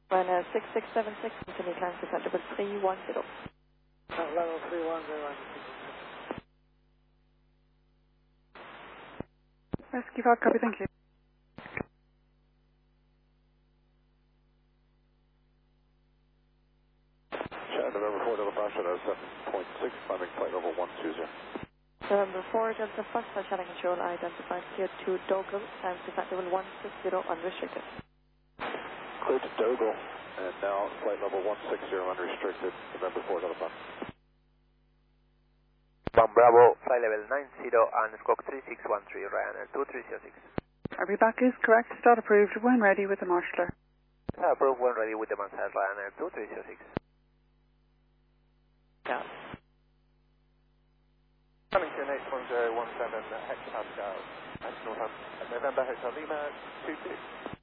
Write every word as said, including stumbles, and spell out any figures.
Ryanair six six seven six, continue climb to flight level three one zero. Uh, level three one zero. Rescue five, copy, thank you. Chad, November four, Delta Fox, Shadow seven point six, climbing flight level one two zero. November four, Delta Foxtrot, channel control, identified tier two Dogle, climb to flight level one six zero, unrestricted. Clear to Dogle, and now flight level one six zero, unrestricted, November four, Delta Fox. One Bravo, flight level nine zero and squawk three six one three, Ryanair two three zero six. R B back is correct, start approved, when ready with the marshaller. Uh, approved when ready with the Mansell, Ryanair two three zero six. Yeah. Wellington eight one zero one seven hectopascal at Northampton, November Hotel Lima two two.